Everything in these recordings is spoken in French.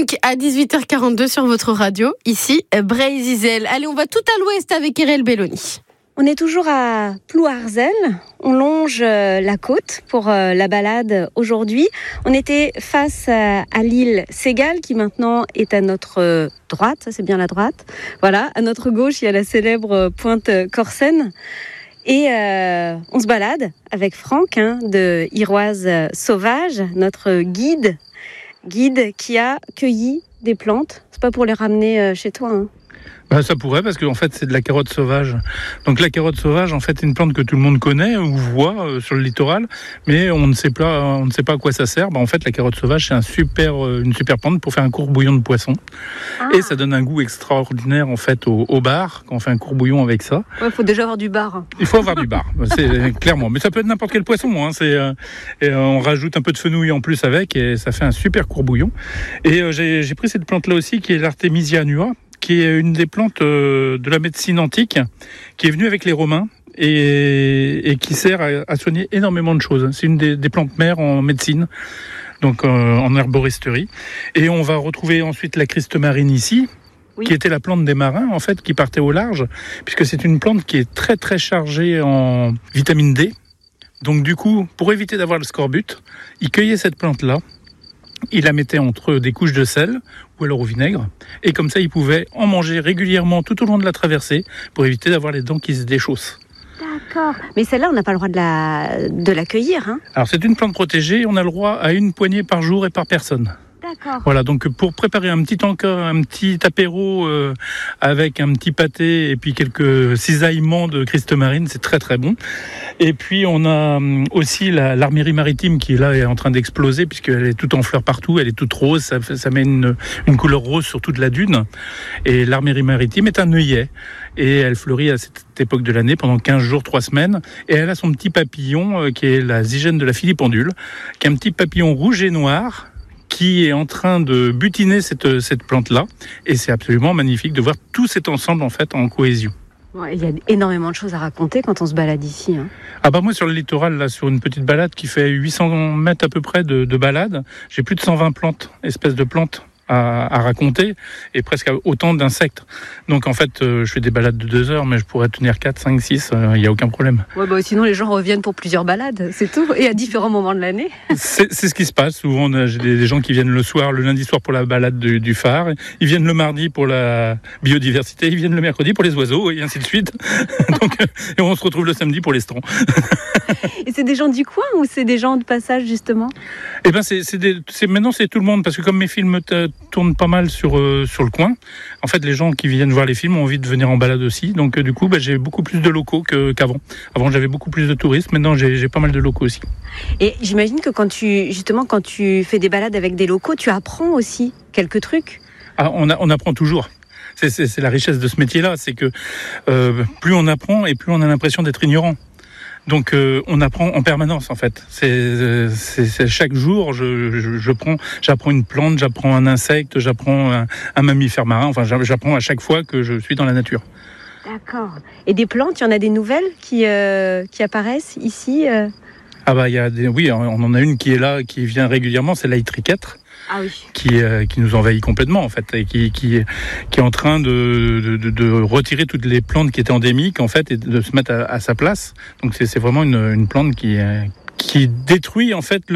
Pink à 18h42 sur votre radio, ici Bray-Zizel. Allez, on va tout à l'ouest avec Erel Belloni. On est toujours à Plouarzel, on longe la côte pour la balade aujourd'hui. On était face à l'île Ségale qui maintenant est à notre droite, ça c'est bien la droite. Voilà, à notre gauche il y a la célèbre pointe Corsen. Et on se balade avec Franck de Iroise Sauvage, notre guide qui a cueilli des plantes. C'est pas pour les ramener chez toi Ça pourrait, parce qu'en fait c'est de la carotte sauvage. Donc la carotte sauvage, en fait, est une plante que tout le monde connaît ou voit sur le littoral, mais on ne sait pas à quoi ça sert. En fait, la carotte sauvage, c'est une super plante pour faire un courbouillon de poisson. Et ça donne un goût extraordinaire en fait au bar quand on fait un courbouillon avec ça. Ouais, faut déjà avoir du bar. Il faut avoir du bar, c'est clairement. Mais ça peut être n'importe quel poisson. Et on rajoute un peu de fenouil en plus avec, et ça fait un super courbouillon. Et j'ai pris cette plante là aussi, qui est l'Artemisia annua, qui est une des plantes de la médecine antique, qui est venue avec les Romains et qui sert à soigner énormément de choses. C'est une des plantes mères en médecine, donc en herboristerie. Et on va retrouver ensuite la Christemarine ici, qui était la plante des marins, en fait, qui partait au large, puisque c'est une plante qui est très très chargée en vitamine D. Donc du coup, pour éviter d'avoir le scorbut, ils cueillaient cette plante-là, ils la mettaient entre des couches de sel ou alors au vinaigre, et comme ça ils pouvaient en manger régulièrement tout au long de la traversée pour éviter d'avoir les dents qui se déchaussent. D'accord, mais celle-là on n'a pas le droit de la cueillir. Alors c'est une plante protégée, on a le droit à une poignée par jour et par personne. D'accord. Voilà, donc pour préparer un petit apéro avec un petit pâté et puis quelques cisaillements de Christemarine, c'est très très bon. Et puis on a aussi l'armérie maritime qui là est en train d'exploser, puisqu'elle est toute en fleurs partout, elle est toute rose, ça met une couleur rose sur toute la dune. Et l'armérie maritime est un œillet, et elle fleurit à cette époque de l'année pendant 15 jours, 3 semaines, et elle a son petit papillon qui est la zygène de la filipendule, qui est un petit papillon rouge et noir, qui est en train de butiner cette plante-là. Et c'est absolument magnifique de voir tout cet ensemble en fait en cohésion. Ouais, il y a énormément de choses à raconter quand on se balade ici. Moi sur le littoral, là, sur une petite balade qui fait 800 mètres à peu près de balade, j'ai plus de 120 espèces de plantes à raconter, et presque autant d'insectes. Donc en fait, je fais des balades de 2 heures, mais je pourrais tenir 4, 5, 6, il n'y a aucun problème. Ouais, sinon les gens reviennent pour plusieurs balades, c'est tout, et à différents moments de l'année. C'est ce qui se passe. Souvent, j'ai des gens qui viennent le lundi soir pour la balade du phare, ils viennent le mardi pour la biodiversité, ils viennent le mercredi pour les oiseaux, et ainsi de suite. Donc, et on se retrouve le samedi pour les strands. Et c'est des gens du coin ou c'est des gens de passage, justement ? Maintenant, c'est tout le monde, parce que comme mes films tournent pas mal sur le coin, en fait, les gens qui viennent voir les films ont envie de venir en balade aussi. Donc, du coup, j'ai beaucoup plus de locaux qu'avant. Avant, j'avais beaucoup plus de touristes. Maintenant, j'ai pas mal de locaux aussi. Et j'imagine que quand tu fais des balades avec des locaux, tu apprends aussi quelques trucs. On apprend toujours. C'est la richesse de ce métier-là. C'est que plus on apprend et plus on a l'impression d'être ignorant. Donc on apprend en permanence en fait. C'est chaque jour j'apprends une plante, j'apprends un insecte, j'apprends un mammifère marin. Enfin, j'apprends à chaque fois que je suis dans la nature. D'accord. Et des plantes, il y en a des nouvelles qui apparaissent ici. On en a une qui est là, qui vient régulièrement, c'est l'aïtriquêtre. Ah oui. Qui nous envahit complètement en fait, et qui est en train de retirer toutes les plantes qui étaient endémiques en fait, et de se mettre à sa place. Donc c'est vraiment une plante qui détruit en fait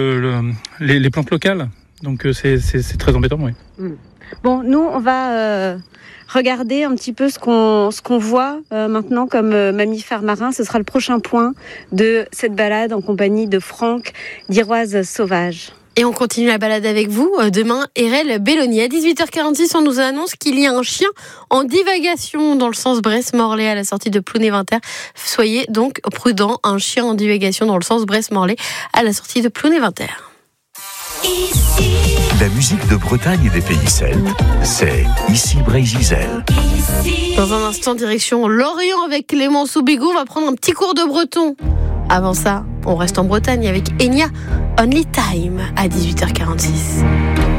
les plantes locales. Donc c'est très embêtant, oui. Bon, nous on va regarder un petit peu ce qu'on voit maintenant comme mammifère marin. Ce sera le prochain point de cette balade en compagnie de Franck d'Iroise Sauvage. Et on continue la balade avec vous. Demain, Erel Belloni. À 18h46, on nous annonce qu'il y a un chien en divagation dans le sens Brest-Morlaix à la sortie de Plounévin-Terre. Soyez donc prudents. Un chien en divagation dans le sens Brest-Morlaix à la sortie de Plounévin-Terre. La musique de Bretagne et des pays celtes, c'est ici Bray-Zizel. Dans un instant, direction Lorient avec Clément Soubigou. On va prendre un petit cours de breton. Avant ça, on reste en Bretagne avec Enya, Only Time à 18h46.